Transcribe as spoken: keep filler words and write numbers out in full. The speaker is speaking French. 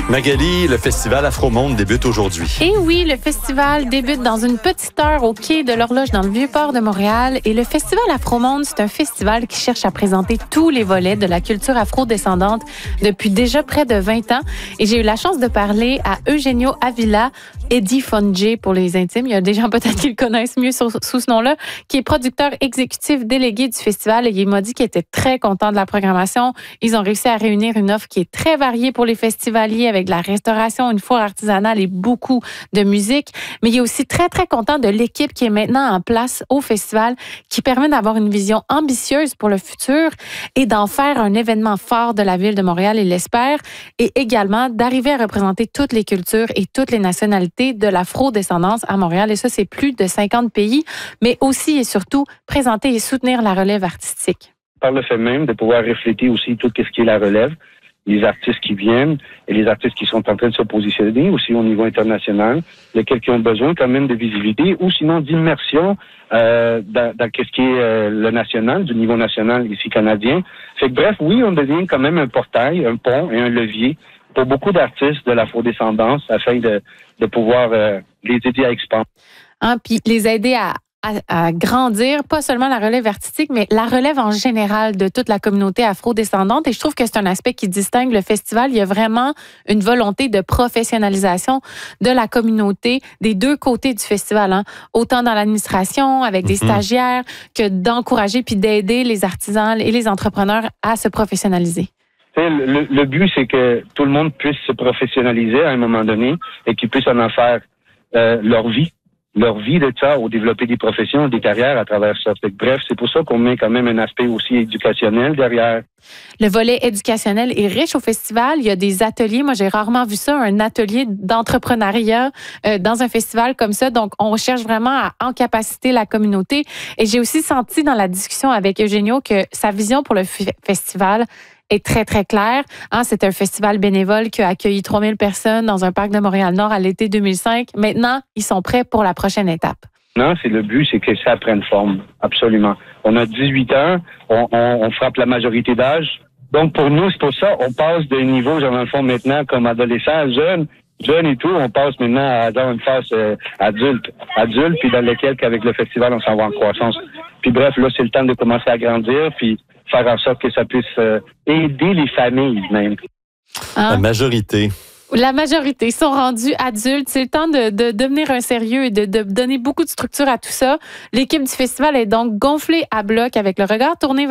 Magali, le festival Afromonde débute aujourd'hui. Et oui, le festival débute dans une petite heure au quai de l'Horloge dans le Vieux-Port de Montréal. Et le festival Afromonde, c'est un festival qui cherche à présenter tous les volets de la culture afro-descendante depuis déjà près de vingt ans. Et j'ai eu la chance de parler à Eugenio Avila, Eddie Fonje pour les intimes. Il y a des gens peut-être qui le connaissent mieux sous, sous ce nom-là, qui est producteur exécutif délégué du festival. Et il m'a dit qu'il était très content de la programmation. Ils ont réussi à réunir une offre qui est très variée pour les festivaliers avec de la restauration, une foire artisanale et beaucoup de musique. Mais il est aussi très, très content de l'équipe qui est maintenant en place au festival, qui permet d'avoir une vision ambitieuse pour le futur et d'en faire un événement fort de la ville de Montréal, il l'espère, et également d'arriver à représenter toutes les cultures et toutes les nationalités de l'afro-descendance à Montréal. Et ça, c'est plus de cinquante pays, mais aussi et surtout présenter et soutenir la relève artistique. Par le fait même de pouvoir refléter aussi tout ce qui est la relève, les artistes qui viennent et les artistes qui sont en train de se positionner aussi au niveau international, lesquels qui ont besoin quand même de visibilité ou sinon d'immersion euh, dans, dans ce qui est euh, le national, du niveau national ici canadien. Fait que bref, oui, on devient quand même un portail, un pont et un levier pour beaucoup d'artistes de l'afrodescendance afin de, de pouvoir euh, les aider à expander. Hein, puis les aider à À, à grandir, pas seulement la relève artistique, mais la relève en général de toute la communauté afro-descendante. Et je trouve que c'est un aspect qui distingue le festival. Il y a vraiment une volonté de professionnalisation de la communauté des deux côtés du festival, hein. Autant dans l'administration, avec des mm-hmm. stagiaires, que d'encourager puis d'aider les artisans et les entrepreneurs à se professionnaliser. Le, le but, c'est que tout le monde puisse se professionnaliser à un moment donné et qu'ils puissent en faire euh, leur vie. leur vie de ça, ou développer des professions, des carrières à travers ça. Bref, c'est pour ça qu'on met quand même un aspect aussi éducationnel derrière. Le volet éducationnel est riche au festival. Il y a des ateliers. Moi, j'ai rarement vu ça, un atelier d'entrepreneuriat euh, dans un festival comme ça. Donc, on cherche vraiment à encapaciter la communauté. Et j'ai aussi senti dans la discussion avec Eugenio que sa vision pour le f- festival est très, très claire. Hein, c'est un festival bénévole qui a accueilli trois mille personnes dans un parc de Montréal-Nord à l'été deux mille cinq. Maintenant, ils sont prêts pour la prochaine étape. Non, c'est le but, c'est que ça prenne forme, absolument. On a dix-huit ans, on, on, on frappe la majorité d'âge. Donc, pour nous, c'est pour ça, on passe d'un niveau, genre, dans le fond, maintenant, comme adolescent, jeune, jeune et tout, on passe maintenant à, dans une phase euh, adulte, adulte, puis dans lequel, qu'avec le festival, on s'en va en croissance. Puis bref, là, c'est le temps de commencer à grandir, puis faire en sorte que ça puisse euh, aider les familles même. Hein? La majorité. La majorité sont rendus adultes. C'est le temps de, de devenir un sérieux et de, de donner beaucoup de structure à tout ça. L'équipe du festival est donc gonflée à bloc avec le regard tourné